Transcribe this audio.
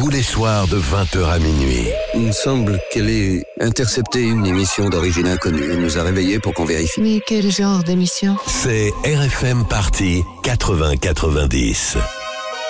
tous les soirs de 20h à minuit. Il me semble qu'elle ait intercepté une émission d'origine inconnue. Elle nous a réveillés pour qu'on vérifie. Mais quel genre d'émission ? C'est RFM Party 80-90.